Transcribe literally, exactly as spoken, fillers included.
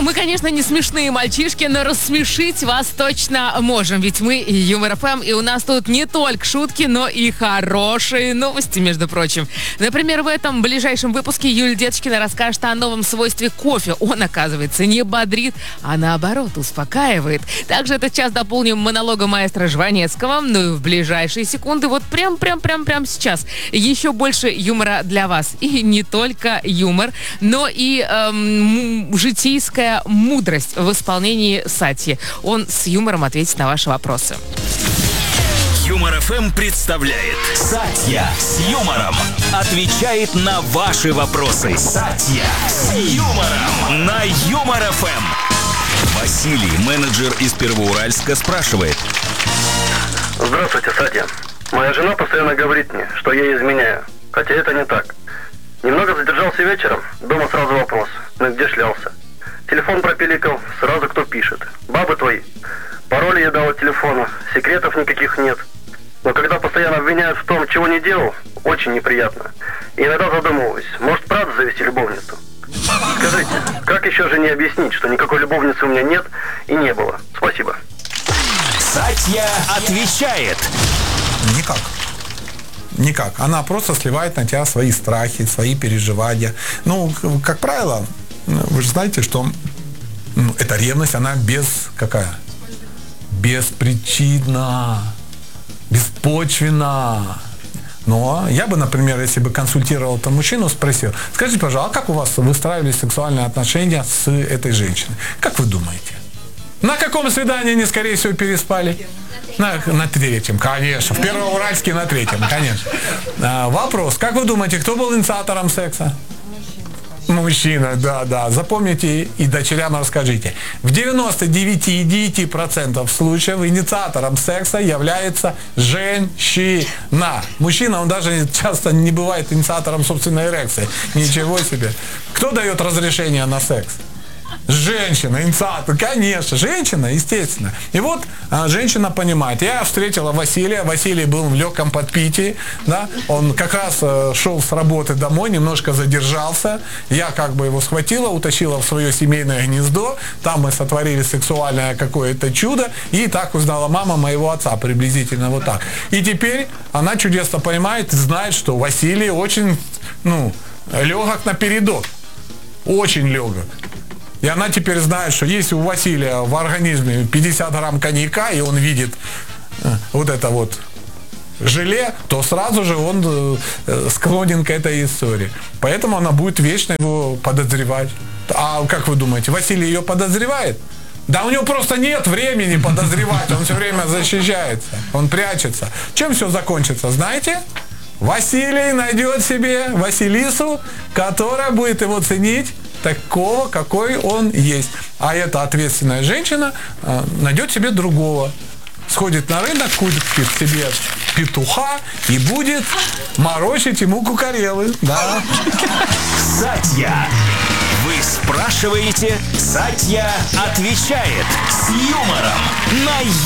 мы, конечно, не смешные мальчишки, но рассмешить вас точно можем. Ведь мы Юмор ФМ, и у нас тут не только шутки, но и хорошие новости, между прочим. Например, в этом ближайшем выпуске Юлия Деточкина расскажет о новом свойстве кофе. Он, оказывается, не бодрит, а наоборот успокаивает. Также этот час дополним монологом маэстро Жванецкого. Ну и в ближайшие секунды, вот прям-прям-прям-прям сейчас, еще больше юмора для вас. И не только юмор, но и эм, житейская мудрость в исполнении Сати. Он с юмором ответит на ваши вопросы. Юмор ФМ представляет Сатья с юмором отвечает на ваши вопросы. Сатья с юмором на Юмор ФМ. Василий, менеджер из Первоуральска, спрашивает. Здравствуйте, Сатья. Моя жена постоянно говорит мне, что я ей изменяю. Хотя это не так. Немного задержался вечером, дома сразу вопрос. Ну где шлялся? Телефон пропиликал, сразу кто пишет. Бабы твои. Пароли я дал от телефона, секретов никаких нет. Но когда постоянно обвиняют в том, чего не делал, очень неприятно. И иногда задумываюсь, может правда завести любовницу? Скажите, как еще жене объяснить, что никакой любовницы у меня нет и не было? Спасибо. Сатья отвечает. Никак. Никак. Она просто сливает на тебя свои страхи, свои переживания. Ну, как правило, вы же знаете, что ну, эта ревность, она без какая? Беспричинна, беспочвенна. Но я бы, например, если бы консультировал этого мужчину, спросил, скажите, пожалуйста, а как у вас выстраивались сексуальные отношения с этой женщиной? Как вы думаете? На каком свидании они, скорее всего, переспали? На, на третьем, конечно. В Первоуральске на третьем, конечно. А, вопрос. Как вы думаете, кто был инициатором секса? Мужчина, да, да. Запомните и дочерям расскажите. В девяноста девяти и девяти сотых процента случаев инициатором секса является женщина. Мужчина, он даже часто не бывает инициатором собственной эрекции. Ничего себе. Кто дает разрешение на секс? Женщина, инициатор, конечно, женщина, естественно. И вот а, женщина понимает. Я встретила Василия, Василий был в легком подпитии, да, он как раз э, шел с работы домой, немножко задержался, я как бы его схватила, утащила в свое семейное гнездо, там мы сотворили сексуальное какое-то чудо, и так узнала мама моего отца, приблизительно вот так. И теперь она чудесно понимает, знает, что Василий очень, ну, легок на передок, очень легок. И она теперь знает, что если у Василия в организме пятьдесят грамм коньяка, и он видит э, вот это вот желе, то сразу же он э, склонен к этой истории. Поэтому она будет вечно его подозревать. А как вы думаете, Василий ее подозревает? Да у него просто нет времени подозревать, он все время защищается, он прячется. Чем все закончится, знаете? Василий найдет себе Василису, которая будет его ценить такого, какой он есть. А эта ответственная женщина э, найдет себе другого. Сходит на рынок, купит себе петуха и будет морочить ему кукарелы. Да. Сатья. Вы спрашиваете, Сатья отвечает с юмором на